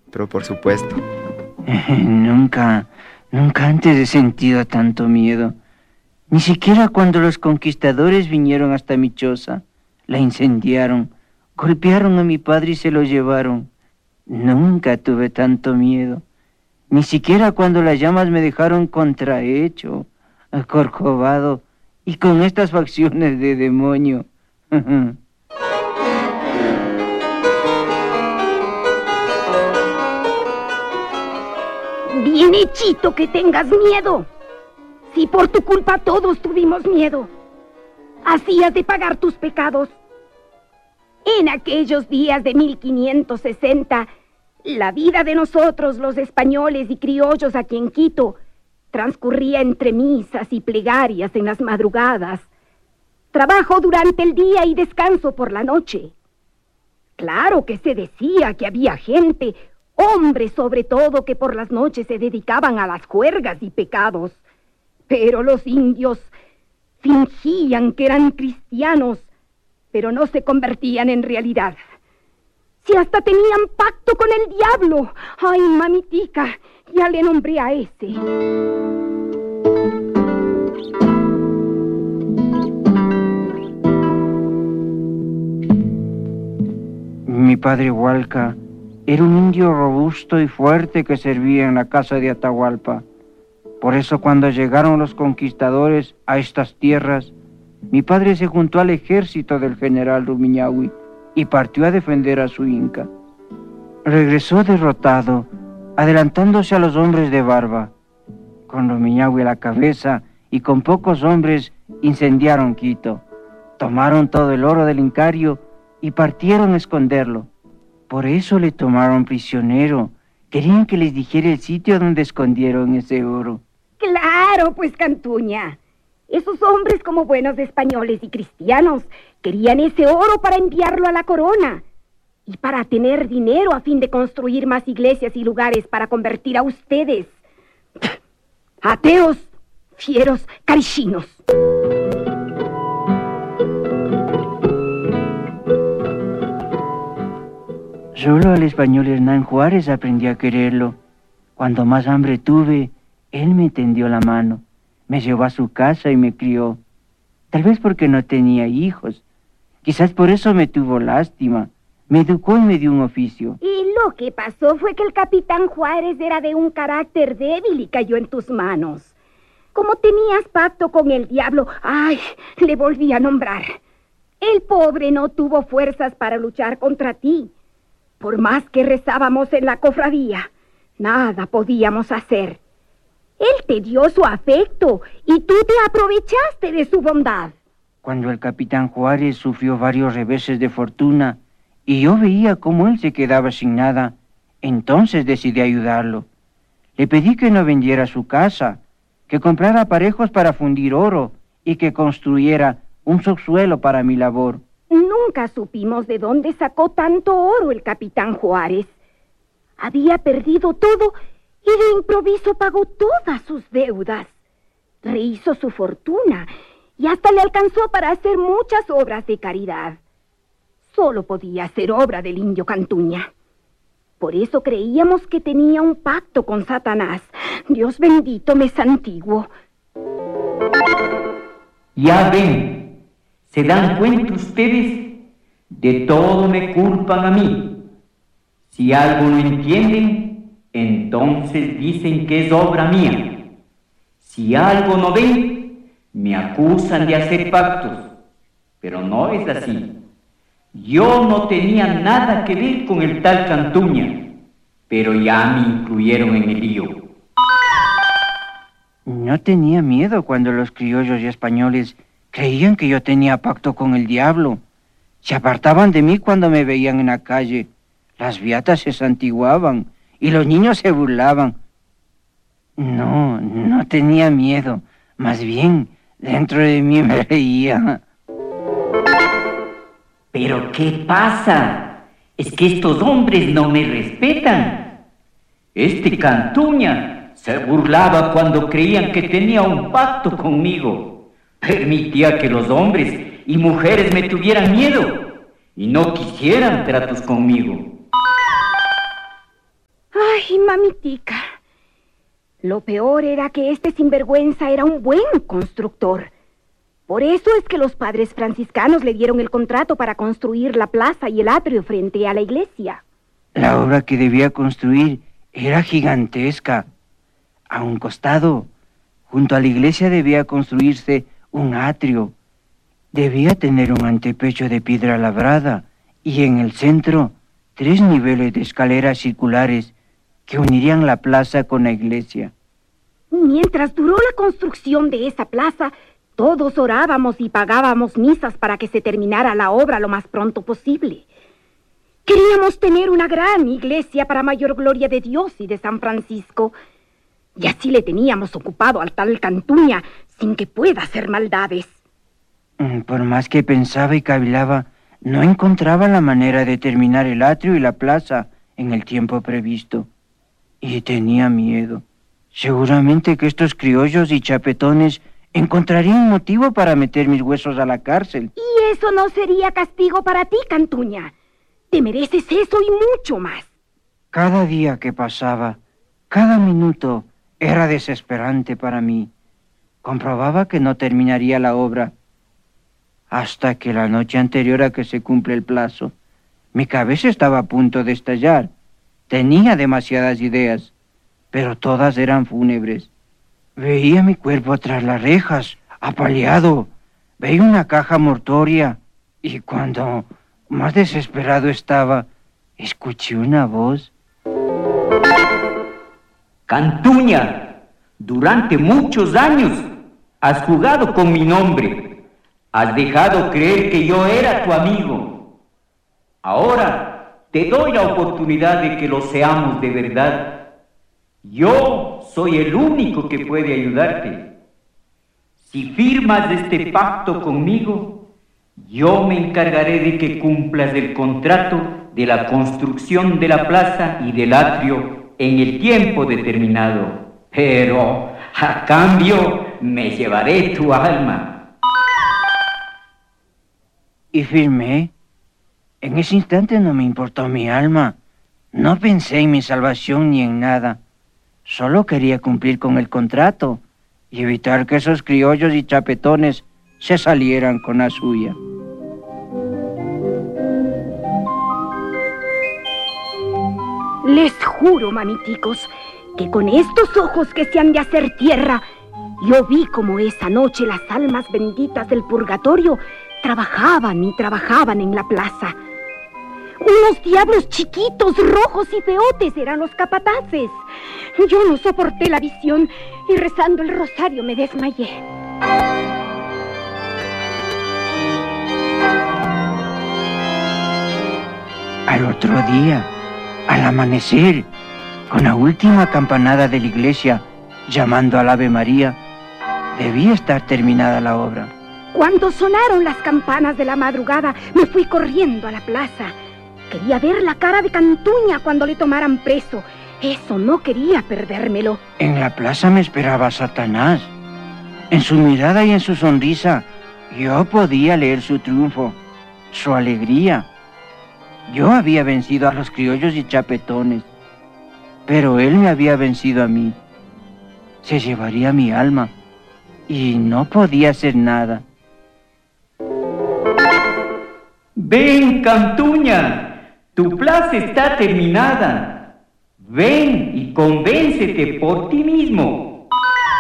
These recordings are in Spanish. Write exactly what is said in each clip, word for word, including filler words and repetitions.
pero por supuesto. Nunca, nunca antes he sentido tanto miedo. Ni siquiera cuando los conquistadores vinieron hasta mi choza, la incendiaron, golpearon a mi padre y se lo llevaron. Nunca tuve tanto miedo. Ni siquiera cuando las llamas me dejaron contrahecho, acorcovado y con estas facciones de demonio. Bien hechito que tengas miedo. Si por tu culpa todos tuvimos miedo. Hacías de pagar tus pecados. En aquellos días de mil quinientos sesenta, la vida de nosotros, los españoles y criollos aquí en Quito, transcurría entre misas y plegarias en las madrugadas, trabajo durante el día y descanso por la noche. Claro que se decía que había gente, hombres sobre todo, que por las noches se dedicaban a las juergas y pecados, pero los indios fingían que eran cristianos, pero no se convertían en realidad. Si hasta tenían pacto con el diablo. Ay, mamitica, ya le nombré a ese. Mi padre Hualca era un indio robusto y fuerte que servía en la casa de Atahualpa. Por eso cuando llegaron los conquistadores a estas tierras, mi padre se juntó al ejército del general Rumiñahui y partió a defender a su inca. Regresó derrotado, adelantándose a los hombres de barba. Con Rumiñahui a la cabeza y con pocos hombres incendiaron Quito. Tomaron todo el oro del incario y partieron a esconderlo. Por eso le tomaron prisionero. Querían que les dijera el sitio donde escondieron ese oro. Claro, pues, Cantuña. Esos hombres, como buenos españoles y cristianos, querían ese oro para enviarlo a la corona y para tener dinero a fin de construir más iglesias y lugares para convertir a ustedes. Ateos, fieros, carichinos. Solo al español Hernán Juárez aprendí a quererlo. Cuando más hambre tuve, él me tendió la mano. Me llevó a su casa y me crió. Tal vez porque no tenía hijos. Quizás por eso me tuvo lástima. Me educó y me dio un oficio. Y lo que pasó fue que el capitán Juárez era de un carácter débil y cayó en tus manos. Como tenías pacto con el diablo, ¡ay!, le volví a nombrar. El pobre no tuvo fuerzas para luchar contra ti. Por más que rezábamos en la cofradía, nada podíamos hacer. Él te dio su afecto y tú te aprovechaste de su bondad. Cuando el capitán Juárez sufrió varios reveses de fortuna y yo veía cómo él se quedaba sin nada, entonces decidí ayudarlo. Le pedí que no vendiera su casa, que comprara aparejos para fundir oro y que construyera un subsuelo para mi labor. Nunca supimos de dónde sacó tanto oro el capitán Juárez. Había perdido todo y de improviso pagó todas sus deudas. Rehizo su fortuna y hasta le alcanzó para hacer muchas obras de caridad. Solo podía hacer obra del indio Cantuña. Por eso creíamos que tenía un pacto con Satanás. Dios bendito me santiguo. Ya ven, ¿se dan cuenta ustedes? De todo me culpan a mí. Si algo no entienden, entonces dicen que es obra mía. Si algo no ven, me acusan de hacer pactos. Pero no es así. Yo no tenía nada que ver con el tal Cantuña, pero ya me incluyeron en el lío. No tenía miedo cuando los criollos y españoles creían que yo tenía pacto con el diablo. Se apartaban de mí cuando me veían en la calle. Las beatas se santiguaban y los niños se burlaban. No, no tenía miedo. Más bien, dentro de mí me reía. ¿Pero qué pasa? Es que estos hombres no me respetan. Este Cantuña se burlaba cuando creían que tenía un pacto conmigo. Permitía que los hombres y mujeres me tuvieran miedo y no quisieran tratos conmigo. Ay, mamitica. Lo peor era que este sinvergüenza era un buen constructor. Por eso es que los padres franciscanos le dieron el contrato para construir la plaza y el atrio frente a la iglesia. La obra que debía construir era gigantesca. A un costado, junto a la iglesia, debía construirse un atrio. Debía tener un antepecho de piedra labrada y en el centro tres niveles de escaleras circulares que unirían la plaza con la iglesia. Mientras duró la construcción de esa plaza, todos orábamos y pagábamos misas para que se terminara la obra lo más pronto posible. Queríamos tener una gran iglesia para mayor gloria de Dios y de San Francisco. Y así le teníamos ocupado al tal Cantuña sin que pueda hacer maldades. Por más que pensaba y cavilaba, no encontraba la manera de terminar el atrio y la plaza en el tiempo previsto. Y tenía miedo. Seguramente que estos criollos y chapetones encontrarían motivo para meter mis huesos a la cárcel. Y eso no sería castigo para ti, Cantuña. Te mereces eso y mucho más. Cada día que pasaba, cada minuto, era desesperante para mí. Comprobaba que no terminaría la obra. Hasta que la noche anterior a que se cumple el plazo, mi cabeza estaba a punto de estallar. Tenía demasiadas ideas, pero todas eran fúnebres. Veía mi cuerpo tras las rejas, apaleado. Veía una caja mortuoria. Y cuando más desesperado estaba, escuché una voz. Cantuña, durante muchos años has jugado con mi nombre. Has dejado creer que yo era tu amigo. Ahora te doy la oportunidad de que lo seamos de verdad. Yo soy el único que puede ayudarte. Si firmas este pacto conmigo, yo me encargaré de que cumplas el contrato de la construcción de la plaza y del atrio en el tiempo determinado. Pero a cambio me llevaré tu alma. Y firmé. En ese instante no me importó mi alma. No pensé en mi salvación ni en nada. Solo quería cumplir con el contrato y evitar que esos criollos y chapetones se salieran con la suya. Les juro, mamiticos, que con estos ojos que se han de hacer tierra, yo vi como esa noche las almas benditas del purgatorio trabajaban y trabajaban en la plaza. Unos diablos chiquitos, rojos y feotes eran los capataces. Yo no soporté la visión y rezando el rosario me desmayé. Al otro día, al amanecer, con la última campanada de la iglesia llamando al Ave María, debía estar terminada la obra. Cuando sonaron las campanas de la madrugada, me fui corriendo a la plaza. Quería ver la cara de Cantuña cuando le tomaran preso. Eso no quería perdérmelo. En la plaza me esperaba Satanás. En su mirada y en su sonrisa, yo podía leer su triunfo, su alegría. Yo había vencido a los criollos y chapetones, pero él me había vencido a mí. Se llevaría mi alma y no podía hacer nada. Ven, Cantuña, tu plaza está terminada. Ven y convéncete por ti mismo.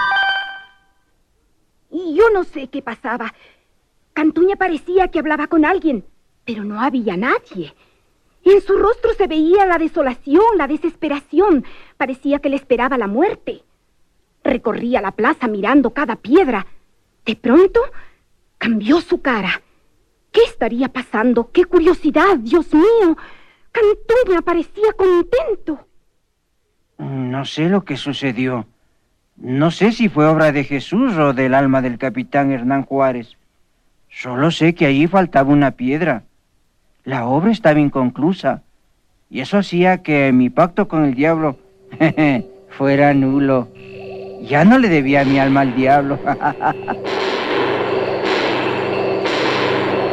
Y yo no sé qué pasaba. Cantuña parecía que hablaba con alguien, pero no había nadie. En su rostro se veía la desolación, la desesperación. Parecía que le esperaba la muerte. Recorría la plaza mirando cada piedra. De pronto, cambió su cara. ¿Qué estaría pasando? ¡Qué curiosidad, Dios mío! Cantuña parecía contento. No sé lo que sucedió. No sé si fue obra de Jesús o del alma del capitán Hernán Juárez. Solo sé que allí faltaba una piedra. La obra estaba inconclusa, y eso hacía que mi pacto con el diablo fuera nulo. Ya no le debía mi alma al diablo.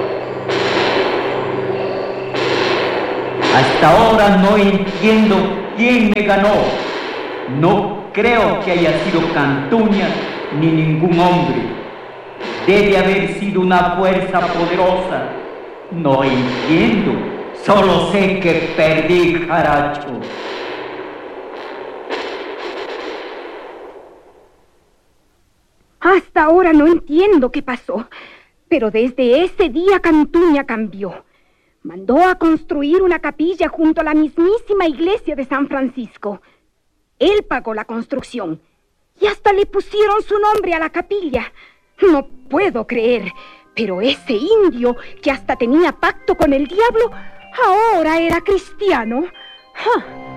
Hasta ahora no entiendo quién me ganó. No creo que haya sido Cantuña ni ningún hombre. Debe haber sido una fuerza poderosa. No entiendo. Solo sé que perdí, Jaracho. Hasta ahora no entiendo qué pasó, pero desde ese día Cantuña cambió. Mandó a construir una capilla junto a la mismísima iglesia de San Francisco. Él pagó la construcción y hasta le pusieron su nombre a la capilla. No puedo creer, pero ese indio que hasta tenía pacto con el diablo, ahora era cristiano. ¡Ja!